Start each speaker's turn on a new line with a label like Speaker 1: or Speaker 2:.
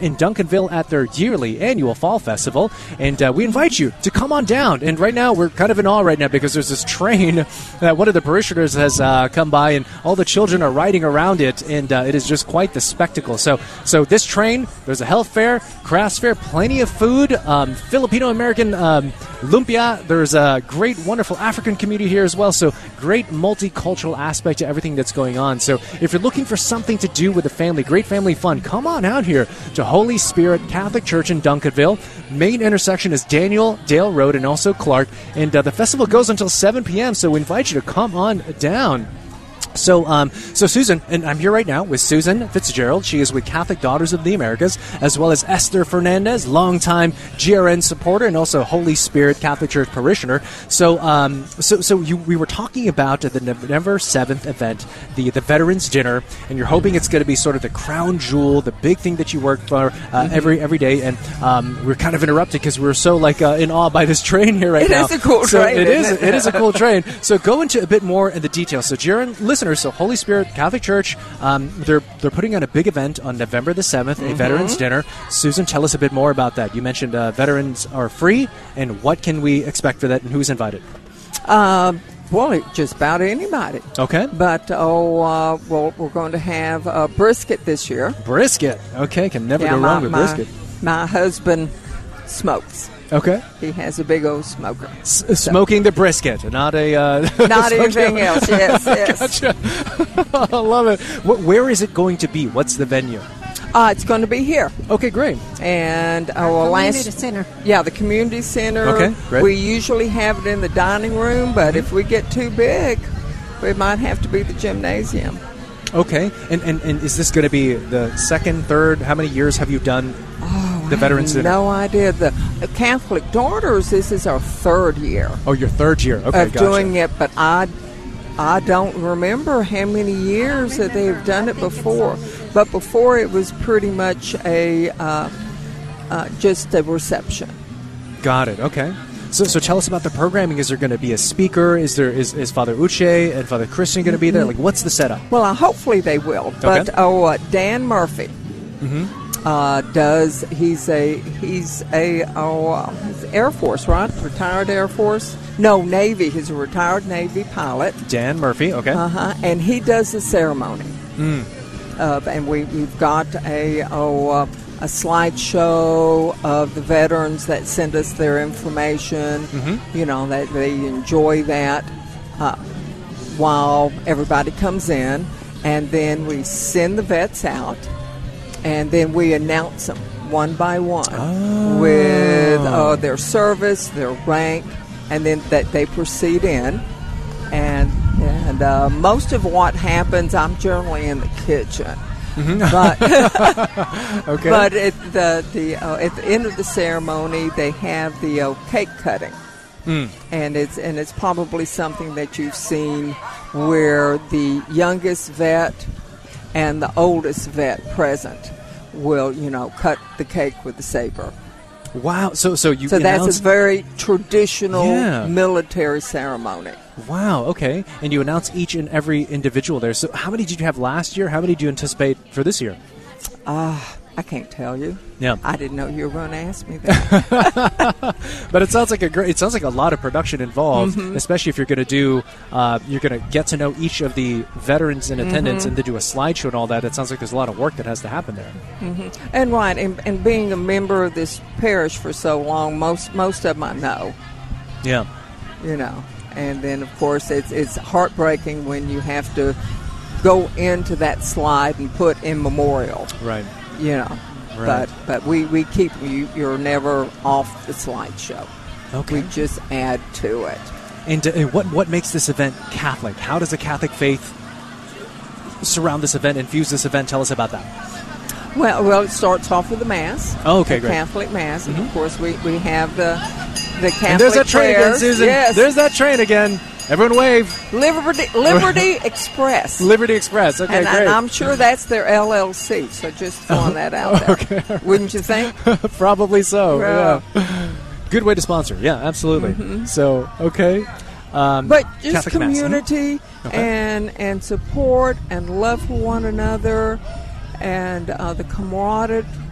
Speaker 1: in Duncanville at their yearly annual Fall Festival. And we invite you to come on down. And right now, we're kind of in awe right now because there's this train that one of the parishioners has come by, and all the children are riding around it, and it is just quite the spectacle. So this train, there's a health fair, crafts fair, plenty of food, Filipino-American lumpia. There's a great, wonderful African community here as well. So great multicultural aspect to everything that's going on. So if you're looking for something to do with the family, great family fun, come on out here to Holy Spirit Catholic Church in Duncanville. Main intersection is Daniel, Dale Road, and also Clark. And the festival goes until 7 p.m., so we invite you to come on down. So Susan, and I'm here right now with Susan Fitzgerald. She is with Catholic Daughters of the Americas, as well as Esther Fernandez, longtime GRN supporter and also Holy Spirit Catholic Church parishioner. So we were talking about the November 7th event, the Veterans Dinner, and you're hoping it's going to be sort of the crown jewel, the big thing that you work for every day. And we're kind of interrupted because we're so in awe by this train here right now.
Speaker 2: It is a cool train.
Speaker 1: It is a cool train. So go into a bit more in the details. So GRN listeners. So Holy Spirit Catholic Church, they're putting on a big event on November the 7th, a Veterans Dinner. Susan, tell us a bit more about that. You mentioned veterans are free, and what can we expect for that, and who's invited?
Speaker 2: Well, just about anybody.
Speaker 1: Okay.
Speaker 2: But, we're going to have brisket this year.
Speaker 1: Brisket. Okay, can never go wrong with brisket.
Speaker 2: My husband smokes.
Speaker 1: Okay.
Speaker 2: He has a big old smoker.
Speaker 1: Smoking the brisket, not
Speaker 2: not anything else. Yes.
Speaker 1: Gotcha. I love it. Where is it going to be? What's the venue?
Speaker 2: It's going to be here.
Speaker 1: Okay, great.
Speaker 2: And
Speaker 3: community center.
Speaker 2: Yeah, the community center.
Speaker 1: Okay, great.
Speaker 2: We usually have it in the dining room, but if we get too big, we might have to be the gymnasium.
Speaker 1: Okay, and is this going to be the second, third? How many years have you done the Veterans Dinner?
Speaker 2: No idea. The Catholic Daughters, this is our third year.
Speaker 1: Oh, your third year. Okay,
Speaker 2: of doing it, but I don't remember how many years that they've done it before. But before it was pretty much just a reception.
Speaker 1: Got it. Okay. So tell us about the programming. Is there going to be a speaker? Is Father Uche and Father Christian going to be there? What's the setup?
Speaker 2: Well, hopefully they will. But Dan Murphy does. He's Air Force, right? Retired Air Force. No, Navy. He's a retired Navy pilot.
Speaker 1: Dan Murphy. Okay.
Speaker 2: And he does the ceremony. And we've got a slideshow of the veterans that send us their information. That they enjoy that while everybody comes in, and then we send the vets out, and then we announce them one by one with their service, their rank, and then that they proceed in. And most of what happens, I'm generally in the kitchen. But
Speaker 1: okay.
Speaker 2: But at the end of the ceremony, they have the cake cutting, and it's probably something that you've seen where the youngest vet and the oldest vet present will cut the cake with the saber.
Speaker 1: Wow! So
Speaker 2: that's a very traditional military ceremony.
Speaker 1: Wow, okay. And you announce each and every individual there. So how many did you have last year? How many do you anticipate for this year?
Speaker 2: I can't tell you.
Speaker 1: Yeah.
Speaker 2: I didn't know you were going to ask me that.
Speaker 1: But it sounds like a lot of production involved, especially if you're going to do you're going to get to know each of the veterans in attendance and to do a slideshow and all that. It sounds like there's a lot of work that has to happen there.
Speaker 2: And right, and being a member of this parish for so long, most of them I know.
Speaker 1: Yeah.
Speaker 2: And then, of course, it's heartbreaking when you have to go into that slide and put in memorial.
Speaker 1: Right.
Speaker 2: Right. But we keep you're never off the slideshow.
Speaker 1: Okay.
Speaker 2: We just add to it.
Speaker 1: And what makes this event Catholic? How does the Catholic faith surround this event, infuse this event? Tell us about that.
Speaker 2: Well, it starts off with the Mass.
Speaker 1: Oh, okay, great.
Speaker 2: Catholic Mass. And, of course, we have the Catholic
Speaker 1: and there's that train
Speaker 2: prayers.
Speaker 1: again, Susan.
Speaker 2: Yes.
Speaker 1: There's that train again. Everyone wave.
Speaker 2: Liberty Express.
Speaker 1: Liberty Express. Okay,
Speaker 2: and
Speaker 1: great.
Speaker 2: I'm sure that's their LLC, so just throwing that out there.
Speaker 1: Okay.
Speaker 2: Wouldn't you think?
Speaker 1: Probably so, yeah. Good way to sponsor. Yeah, absolutely. So, okay.
Speaker 2: But just
Speaker 1: Catholic
Speaker 2: community and support and love for one another and the